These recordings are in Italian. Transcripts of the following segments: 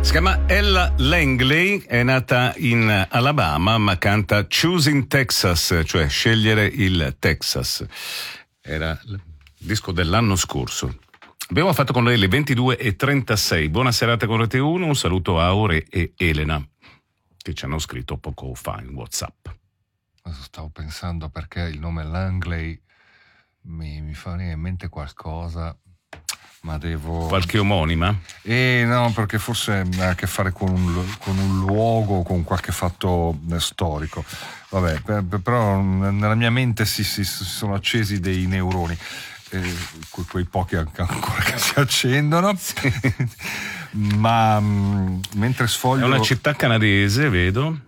Si chiama Ella Langley, è nata in Alabama ma canta Choosing Texas, cioè scegliere il Texas. Era il disco dell'anno scorso. Abbiamo fatto con lei le 22:36. Buona serata con Rete 1, un saluto a Aure e Elena che ci hanno scritto poco fa in WhatsApp. Stavo pensando perché il nome Langley mi fa venire in mente qualcosa, ma devo... Qualche omonima? No, perché forse ha a che fare con un luogo, con qualche fatto storico. Vabbè, però nella mia mente si sono accesi dei neuroni, quei pochi ancora che si accendono. Ma mentre sfoglio... È una città canadese, vedo.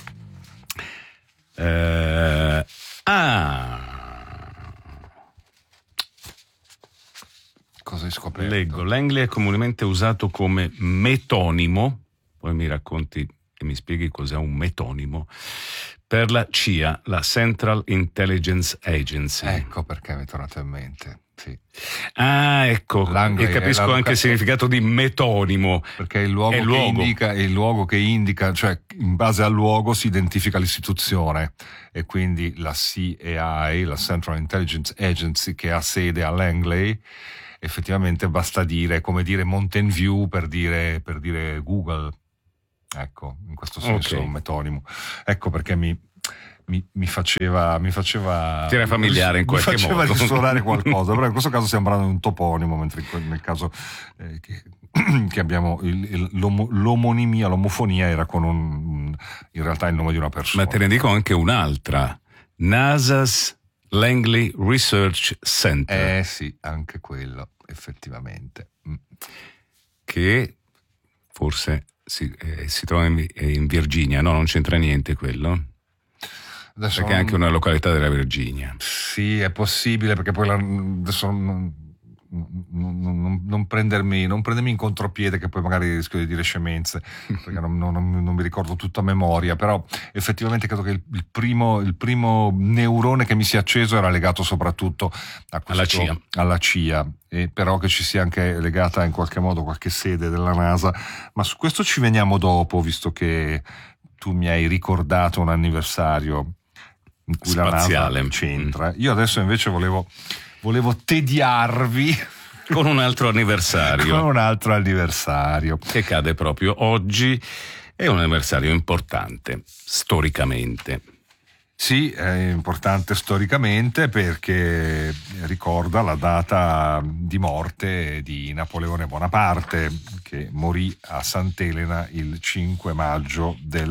Cosa hai scoperto? Leggo, Langley è comunemente usato come metonimo, poi mi racconti e mi spieghi cos'è un metonimo, per la CIA, la Central Intelligence Agency. Ecco perché mi è tornato in mente, sì. Ecco, Langley e capisco anche il significato di metonimo. Perché è il luogo che indica, cioè in base al luogo si identifica l'istituzione, e quindi la CIA, la Central Intelligence Agency, che ha sede a Langley, effettivamente basta dire, come dire Mountain View per dire Google. Ecco, in questo senso Okay. un metonimo. Ecco perché mi faceva Ti era familiare in qualche modo. Mi faceva risuonare qualcosa, però in questo caso sembrava un toponimo, mentre nel caso che abbiamo l'omonimia, l'omofonia era con in realtà il nome di una persona. Ma te ne dico anche un'altra, NASA's Langley Research Center. Sì, anche quello, effettivamente. Che forse si trova in Virginia, no? Non c'entra niente quello? Adesso perché è anche una località della Virginia. Sì, è possibile, perché poi adesso non prendermi in contropiede, che poi magari rischio di dire scemenze, perché non mi ricordo tutto a memoria, però effettivamente credo che il primo neurone che mi si è acceso era legato soprattutto alla CIA, e però che ci sia anche legata in qualche modo qualche sede della NASA, ma su questo ci veniamo dopo, visto che tu mi hai ricordato un anniversario in cui spaziale. La NASA c'entra. Io adesso invece volevo tediarvi con un altro anniversario. Che cade proprio oggi. È un anniversario importante storicamente. Sì, è importante storicamente perché ricorda la data di morte di Napoleone Bonaparte, che morì a Sant'Elena il 5 maggio del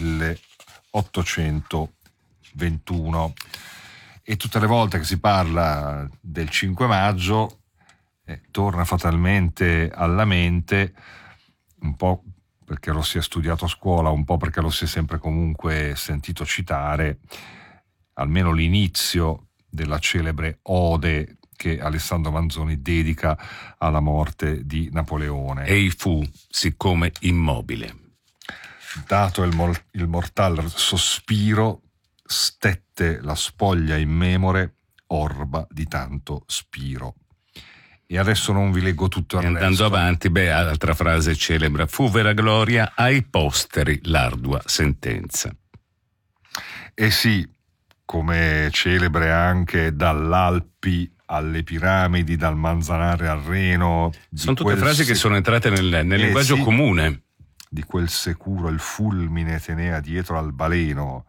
1821. E tutte le volte che si parla del 5 maggio torna fatalmente alla mente, un po' perché lo si è studiato a scuola, un po' perché lo si è sempre comunque sentito citare, almeno l'inizio della celebre ode che Alessandro Manzoni dedica alla morte di Napoleone. Ei fu, siccome immobile. Dato il mortal sospiro, stette la spoglia immemore, orba di tanto spiro. E adesso non vi leggo tutto il resto. Andando avanti, altra frase celebre: fu vera gloria ai posteri l'ardua sentenza. E sì, come celebre anche dall'Alpi alle piramidi, dal Manzanare al Reno. Sono tutte frasi che sono entrate nel linguaggio comune. Di quel sicuro il fulmine tenea dietro al baleno,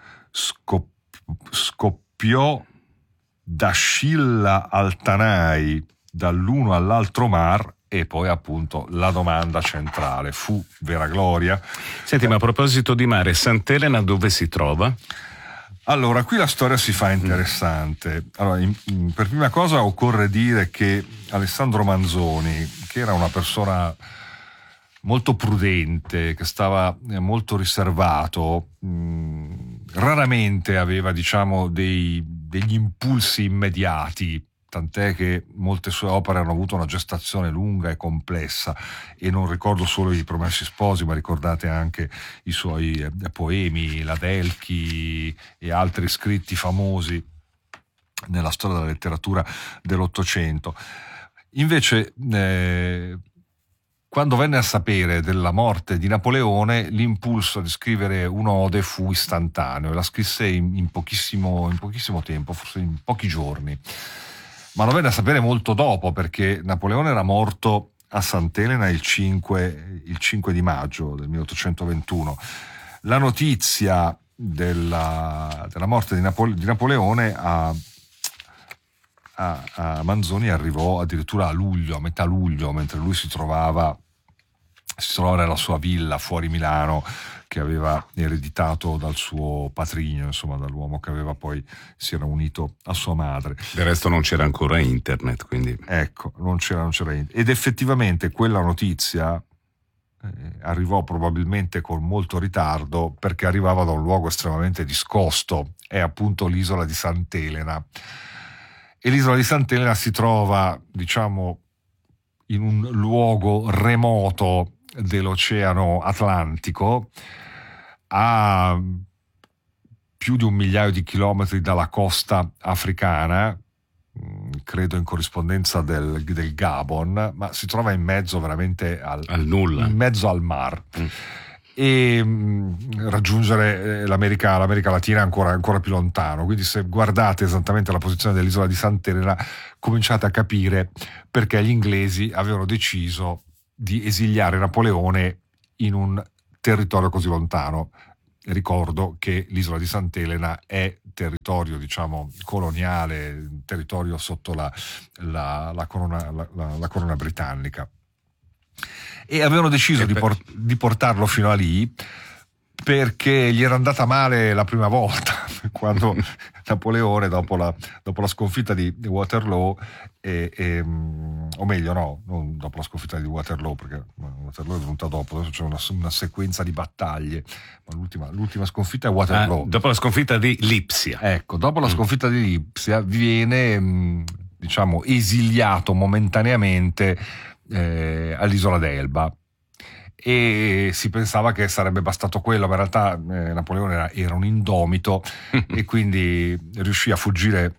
scoppiò da Scilla al Tanai, dall'uno all'altro mar, e poi appunto la domanda centrale: fu vera gloria? Senti, ma a proposito di mare, Sant'Elena dove si trova? Allora, qui la storia si fa interessante. Allora, per prima cosa occorre dire che Alessandro Manzoni, che era una persona molto prudente, che stava molto riservato, raramente aveva, diciamo, degli impulsi immediati, tant'è che molte sue opere hanno avuto una gestazione lunga e complessa, e non ricordo solo i Promessi Sposi, ma ricordate anche i suoi poemi, l'Adelchi e altri scritti famosi nella storia della letteratura dell'Ottocento. Invece quando venne a sapere della morte di Napoleone, l'impulso di scrivere un'ode fu istantaneo e la scrisse in pochissimo tempo, forse in pochi giorni. Ma lo venne a sapere molto dopo, perché Napoleone era morto a Sant'Elena il 5 di maggio del 1821. La notizia della morte di Napoleone a Manzoni arrivò addirittura a metà luglio, mentre lui si trovava nella sua villa fuori Milano, che aveva ereditato dal suo patrigno, insomma dall'uomo che si era unito a sua madre. Del resto non c'era ancora internet, quindi ecco, non c'era internet. Ed effettivamente quella notizia arrivò probabilmente con molto ritardo, perché arrivava da un luogo estremamente discosto, è appunto l'isola di Sant'Elena. E l'isola di Sant'Elena si trova, diciamo, in un luogo remoto dell'Oceano Atlantico, a più di 1 migliaio di chilometri dalla costa africana, credo in corrispondenza del Gabon, ma si trova in mezzo veramente al nulla, in mezzo al mar. E raggiungere l'America Latina è ancora più lontano, quindi se guardate esattamente la posizione dell'isola di Sant'Elena cominciate a capire perché gli inglesi avevano deciso di esiliare Napoleone in un territorio così lontano. Ricordo che l'isola di Sant'Elena è territorio, diciamo, coloniale, territorio sotto la corona britannica. E avevano deciso di portarlo fino a lì perché gli era andata male la prima volta, quando Napoleone, dopo la sconfitta di Waterloo, o meglio no, non dopo la sconfitta di Waterloo, perché Waterloo è venuta dopo, adesso c'è una sequenza di battaglie, ma l'ultima sconfitta è Waterloo. Dopo la sconfitta di Lipsia. Ecco, dopo la sconfitta di Lipsia viene, diciamo, esiliato momentaneamente all'isola d'Elba, e si pensava che sarebbe bastato quello, ma in realtà Napoleone era un indomito e quindi riuscì a fuggire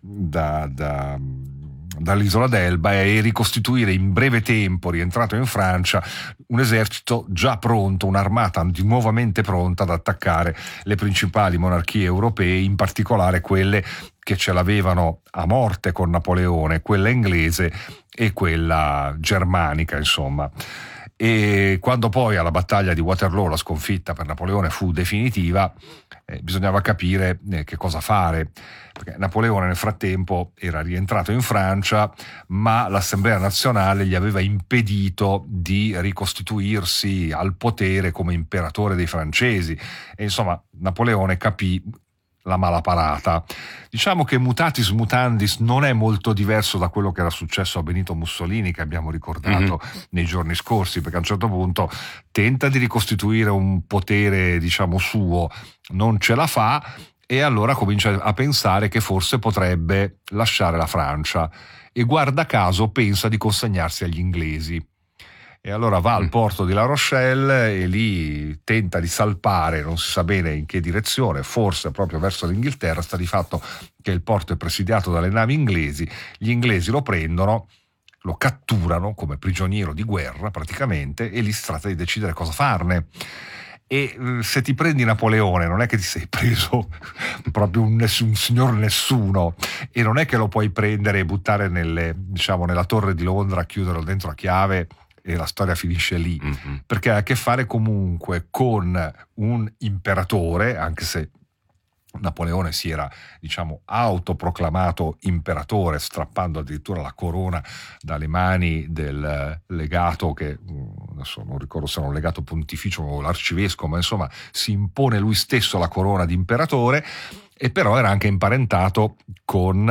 dall'isola d'Elba e ricostituire in breve tempo, rientrato in Francia, un esercito già pronto, un'armata nuovamente pronta ad attaccare le principali monarchie europee, in particolare quelle che ce l'avevano a morte con Napoleone, quella inglese e quella germanica, insomma. E quando poi alla battaglia di Waterloo la sconfitta per Napoleone fu definitiva, bisognava capire che cosa fare, perché Napoleone nel frattempo era rientrato in Francia, ma l'Assemblea nazionale gli aveva impedito di ricostituirsi al potere come imperatore dei francesi, e insomma Napoleone capì la mala parata. Diciamo che mutatis mutandis non è molto diverso da quello che era successo a Benito Mussolini, che abbiamo ricordato nei giorni scorsi, perché a un certo punto tenta di ricostituire un potere, diciamo, suo, non ce la fa, e allora comincia a pensare che forse potrebbe lasciare la Francia, e guarda caso pensa di consegnarsi agli inglesi. E allora va al porto di La Rochelle e lì tenta di salpare, non si sa bene in che direzione, forse proprio verso l'Inghilterra. Sta di fatto che il porto è presidiato dalle navi inglesi, gli inglesi lo prendono, lo catturano come prigioniero di guerra praticamente, e lì si tratta di decidere cosa farne. E se ti prendi Napoleone non è che ti sei preso proprio un signor nessuno, e non è che lo puoi prendere e buttare nella torre di Londra, chiuderlo dentro a chiave e la storia finisce lì, perché ha a che fare comunque con un imperatore, anche se Napoleone si era, diciamo, autoproclamato imperatore, strappando addirittura la corona dalle mani del legato, che adesso non ricordo se era un legato pontificio o l'arcivescovo, ma insomma si impone lui stesso la corona di imperatore. E però era anche imparentato con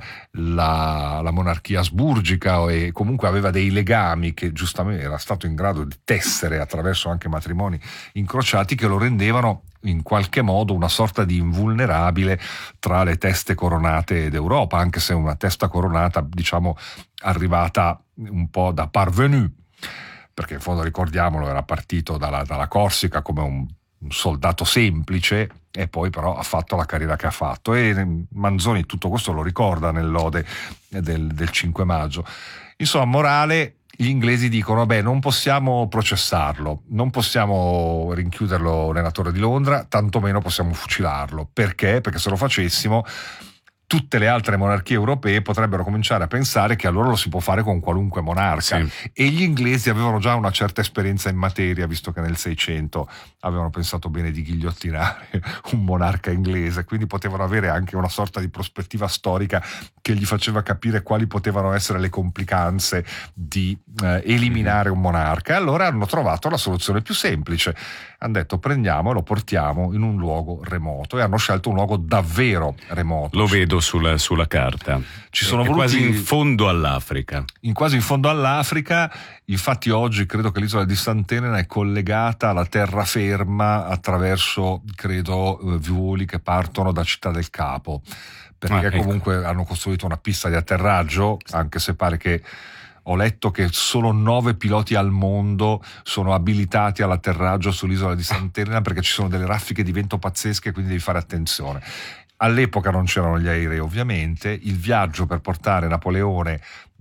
la monarchia asburgica, e comunque aveva dei legami che giustamente era stato in grado di tessere attraverso anche matrimoni incrociati, che lo rendevano in qualche modo una sorta di invulnerabile tra le teste coronate d'Europa, anche se una testa coronata, diciamo, arrivata un po' da parvenu, perché in fondo, ricordiamolo, era partito dalla Corsica come un soldato semplice, e poi però ha fatto la carriera che ha fatto, e Manzoni tutto questo lo ricorda nell'ode del 5 maggio. Insomma, morale gli inglesi dicono: vabbè, non possiamo processarlo, non possiamo rinchiuderlo nella Torre di Londra, tantomeno possiamo fucilarlo. Perché? Perché se lo facessimo, tutte le altre monarchie europee potrebbero cominciare a pensare che allora lo si può fare con qualunque monarca. Sì. E gli inglesi avevano già una certa esperienza in materia, visto che nel 600 avevano pensato bene di ghigliottinare un monarca inglese, quindi potevano avere anche una sorta di prospettiva storica che gli faceva capire quali potevano essere le complicanze di eliminare un monarca. E allora hanno trovato la soluzione più semplice: hanno detto: prendiamo e lo portiamo in un luogo remoto, e hanno scelto un luogo davvero remoto. Lo vedo sulla carta. Ci sono è voluti quasi in fondo all'Africa. Quasi in fondo all'Africa. Infatti oggi credo che l'isola di Sant'Elena è collegata alla terraferma attraverso, credo, voli che partono da Città del Capo, perché ecco. comunque hanno costruito una pista di atterraggio, anche se pare che ho letto che solo 9 piloti al mondo sono abilitati all'atterraggio sull'isola di Sant'Elena, perché ci sono delle raffiche di vento pazzesche, quindi devi fare attenzione. All'epoca non c'erano gli aerei, ovviamente. Il viaggio per portare Napoleone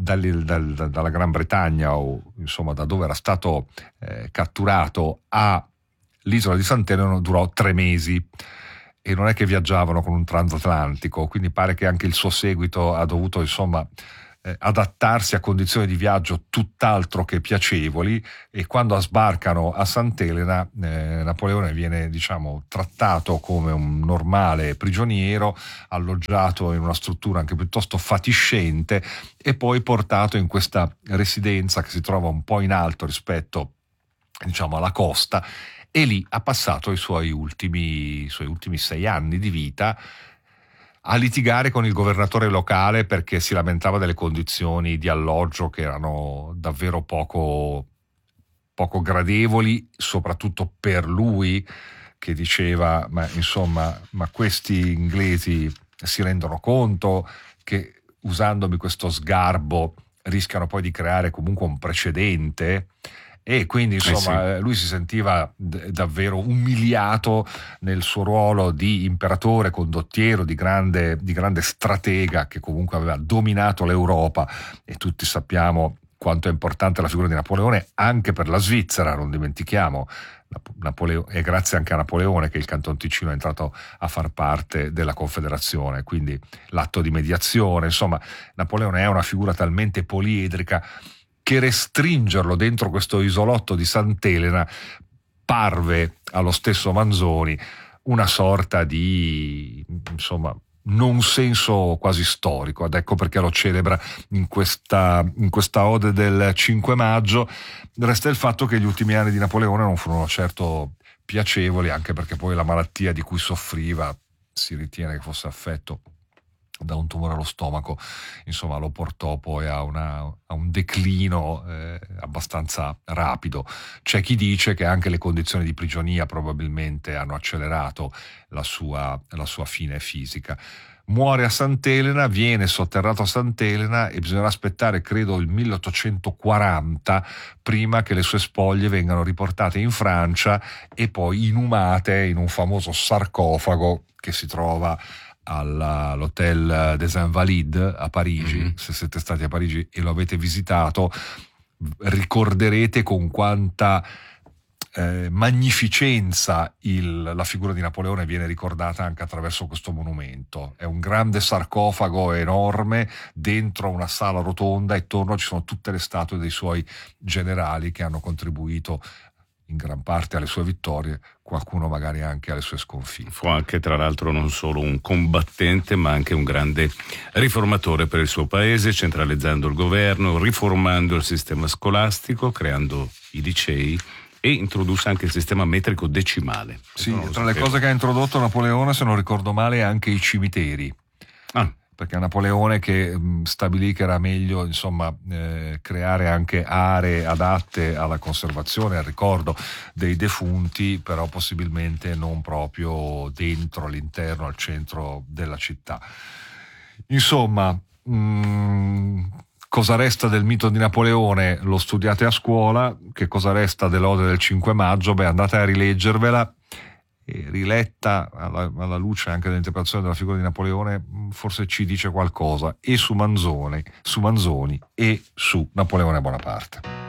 dalla Gran Bretagna, o insomma da dove era stato catturato, all'isola di Sant'Elena durò 3 mesi. E non è che viaggiavano con un transatlantico, quindi pare che anche il suo seguito ha dovuto, insomma, adattarsi a condizioni di viaggio tutt'altro che piacevoli. E quando sbarcano a Sant'Elena, Napoleone viene, diciamo, trattato come un normale prigioniero, alloggiato in una struttura anche piuttosto fatiscente, e poi portato in questa residenza che si trova un po' in alto rispetto, diciamo, alla costa, e lì ha passato i suoi ultimi 6 anni di vita, a litigare con il governatore locale perché si lamentava delle condizioni di alloggio che erano davvero poco gradevoli, soprattutto per lui, che diceva: ma questi inglesi si rendono conto che usandomi questo sgarbo rischiano poi di creare comunque un precedente? E quindi insomma lui si sentiva davvero umiliato nel suo ruolo di imperatore, condottiero, di grande stratega, che comunque aveva dominato l'Europa, e tutti sappiamo quanto è importante la figura di Napoleone anche per la Svizzera, non dimentichiamo. È grazie anche a Napoleone che il Canton Ticino è entrato a far parte della Confederazione, quindi l'atto di mediazione. Insomma, Napoleone è una figura talmente poliedrica che restringerlo dentro questo isolotto di Sant'Elena parve allo stesso Manzoni una sorta di, insomma, non senso quasi storico. Ed ecco perché lo celebra in questa ode del 5 maggio. Resta il fatto che gli ultimi anni di Napoleone non furono certo piacevoli, anche perché poi la malattia di cui soffriva si ritiene che fosse affetto da un tumore allo stomaco, insomma lo portò poi a un declino abbastanza rapido. C'è chi dice che anche le condizioni di prigionia probabilmente hanno accelerato la sua fine fisica. Muore a Sant'Elena, viene sotterrato a Sant'Elena, e bisognerà aspettare, credo, il 1840 prima che le sue spoglie vengano riportate in Francia e poi inumate in un famoso sarcofago che si trova all'Hôtel des Invalides a Parigi. Mm-hmm. Se siete stati a Parigi e lo avete visitato, ricorderete con quanta magnificenza la figura di Napoleone viene ricordata anche attraverso questo monumento. È un grande sarcofago enorme dentro una sala rotonda, e attorno ci sono tutte le statue dei suoi generali che hanno contribuito in gran parte alle sue vittorie, qualcuno magari anche alle sue sconfitte. Fu anche, tra l'altro, non solo un combattente, ma anche un grande riformatore per il suo paese, centralizzando il governo, riformando il sistema scolastico, creando i licei, e introdusse anche il sistema metrico decimale. Sì, tra le cose che ha introdotto Napoleone, se non ricordo male, anche i cimiteri. Perché Napoleone che stabilì che era meglio, insomma, creare anche aree adatte alla conservazione e al ricordo dei defunti, però possibilmente non proprio dentro, all'interno, al centro della città. Insomma, cosa resta del mito di Napoleone? Lo studiate a scuola. Che cosa resta dell'Ode del 5 maggio? Beh, andate a rileggervela e riletta alla luce anche dell'interpretazione della figura di Napoleone, forse ci dice qualcosa e su Manzoni e su Napoleone Bonaparte.